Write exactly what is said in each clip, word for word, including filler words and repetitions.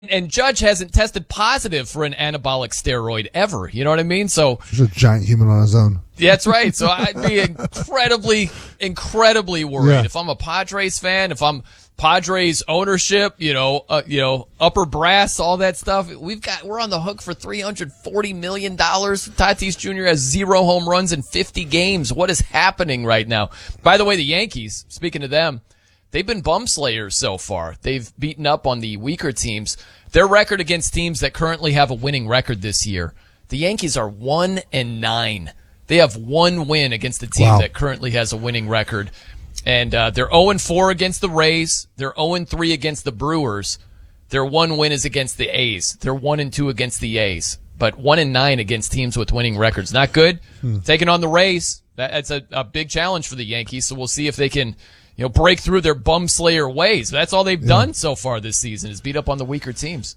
And Judge hasn't tested positive for an anabolic steroid ever. You know what I mean? So he's a giant human on his own. Yeah, that's right. So I'd be incredibly, incredibly worried Yeah. if I'm a Padres fan, if I'm Padres ownership, you know, uh, you know, upper brass, all that stuff. We've got we're on the hook for three hundred forty million dollars. Tatis Junior has zero home runs in fifty games. What is happening right now? By the way, the Yankees, speaking of them, they've been bum slayers so far. They've beaten up on the weaker teams. Their record against teams that currently have a winning record this year, the Yankees are one and nine. They have one win against the team Wow. that currently has a winning record. And uh, they're oh and four against the Rays. They're oh and three against the Brewers. Their one win is against the A's. They're one and two against the A's. But one and nine against teams with winning records. Not good. Hmm. Taking on the Rays, that, that's a, a big challenge for the Yankees. So we'll see if they can, you know, break through their bum slayer ways. That's all they've Yeah. done so far this season is beat up on the weaker teams.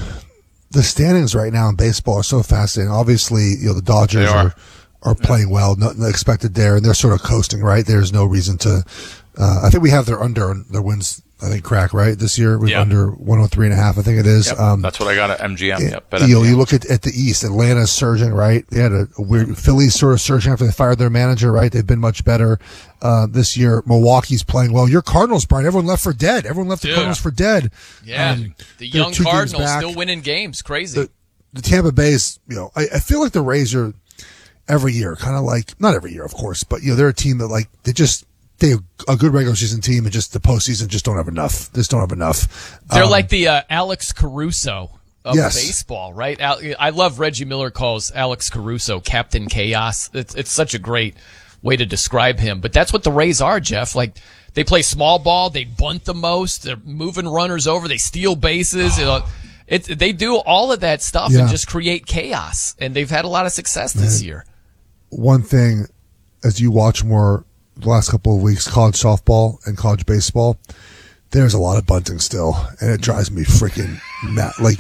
The standings right now in baseball are so fascinating. Obviously, you know, the Dodgers They are. are are playing well, nothing expected there, and they're sort of coasting, right? There's no reason to. Uh, I think we have their under on their wins. I think crack right this year. We're Yeah. under one hundred three and a half. I think it is. Yep, Um, that's what I got at M G M. you Yep, bet know, M G M. you look at, at the East, Atlanta's surging, right? They had a, a weird Phillies sort of surging after they fired their manager, right? They've been much better uh, this year. Milwaukee's playing well. Your Cardinals, Brian, everyone left for dead. Everyone left the Dude. Cardinals for dead. Yeah, Um, the they're young two games Cardinals back. still winning games. Crazy. The, the Tampa Bay's, you know, I, I feel like the Rays are every year, kind of like, not every year, of course, but, you know, they're a team that, like, they just, they're a good regular season team and just the postseason just don't have enough. Just don't have enough. They're Um, like the uh, Alex Caruso of Yes. baseball, right? Al- I love Reggie Miller calls Alex Caruso Captain Chaos. It's, it's such a great way to describe him. But that's what the Rays are, Jeff. Like, they play small ball, they bunt the most, they're moving runners over, they steal bases. You know, it, they do all of that stuff Yeah. and just create chaos. And they've had a lot of success this year. one thing as you watch more the last couple of weeks, college softball and college baseball, there's a lot of bunting still, and it drives me freaking mad. Like,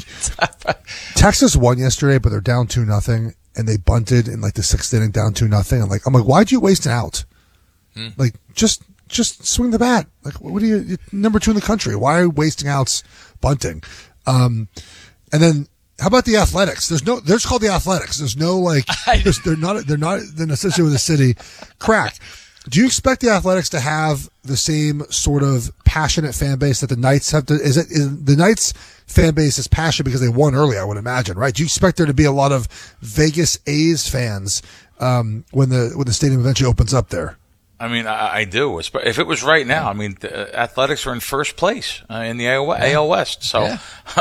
Texas won yesterday, but they're down two nothing, and they bunted in like the sixth inning, down two nothing. I'm like, I'm like, why'd you waste an out? Hmm. Like, just just swing the bat. Like, what are you? You're number two in the country. Why are you wasting outs bunting? Um, and then. How about the Athletics? There's no, they're just called the Athletics. There's no like, there's, they're not, they're not, they're associated with the city. Crack. Do you expect the Athletics to have the same sort of passionate fan base that the Knights have to, is it, is the Knights fan base is passionate because they won early, I would imagine, right? Do you expect there to be a lot of Vegas A's fans, um, when the, when the stadium eventually opens up there? I mean, I, I do. If it was right now, I mean, the Athletics are in first place uh, in the A L West. So Yeah.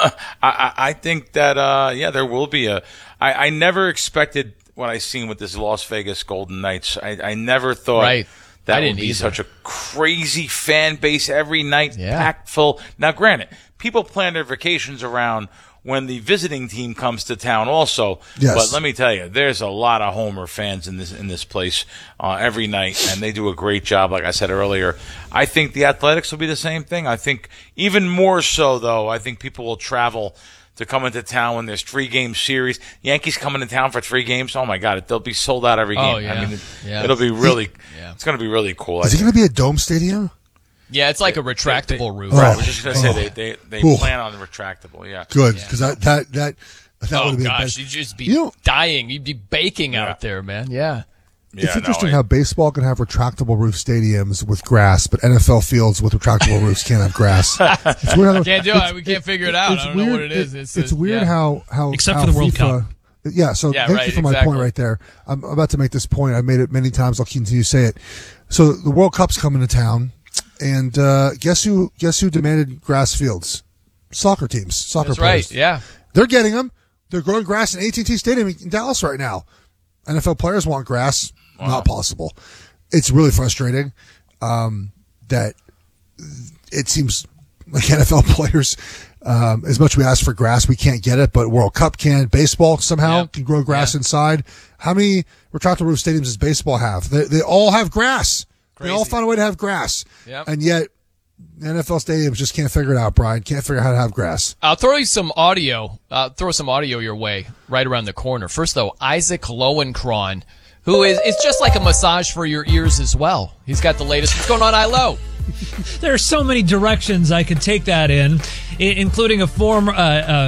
I, I think that, uh, yeah, there will be a. I, I never expected what I seen with this Las Vegas Golden Knights. I, I never thought Right. that I would didn't be either. such a crazy fan base every night, Yeah. packed full. Now, granted, people plan their vacations around when the visiting team comes to town also. Yes. But let me tell you, there's a lot of Homer fans in this in this place uh, every night, and they do a great job, like I said earlier. I think the Athletics will be the same thing. I think even more so, though, I think people will travel to come into town when there's three-game series. Yankees coming to town for three games. Oh, my God, they'll be sold out every game. Oh, yeah. I mean, it, Yeah. it'll be really Yeah. – it's going to be really cool. Is it going to be a dome stadium? Yeah, it's like a retractable roof. Oh. I was just going to say Oh. they, they, they Ooh. plan on the retractable, yeah. Good. Yeah. Cause that, that, that, that Oh, would have been gosh, best. you'd just be You know- dying. You'd be baking out there, man. Yeah. Yeah, It's interesting no, how baseball can have retractable roof stadiums with grass, but N F L fields with retractable roofs can't have grass. It's weird how, Can't do it. We can't figure it out. It's I don't weird, know what it is. it- It's, it's a- weird yeah. how, how Except how for the World FIFA, Cup. Yeah, so Yeah, thank right, you for my exactly. point right there. I'm about to make this point. I made it many times. I'll continue to say it. So the World Cup's coming to town, and uh, guess who? Guess who demanded grass fields? Soccer teams, soccer That's players. right. Yeah. They're getting them. They're growing grass in A T and T Stadium in Dallas right now. N F L players want grass. Not possible. It's really frustrating um, that it seems like N F L players, um, as much as we ask for grass, we can't get it, but World Cup can. Baseball somehow Yeah. can grow grass Yeah. inside. How many retractable roof stadiums does baseball have? They, they all have grass. They all Crazy. find a way to have grass. Yep. And yet, N F L stadiums just can't figure it out, Brian. Can't figure out how to have grass. I'll throw you some audio. Uh, throw some audio your way right around the corner. First, though, Isaac Lowenkron, who is it's just like a massage for your ears as well. He's got the latest. What's going on, I L O? There are so many directions I could take that in, i- including a former uh, uh,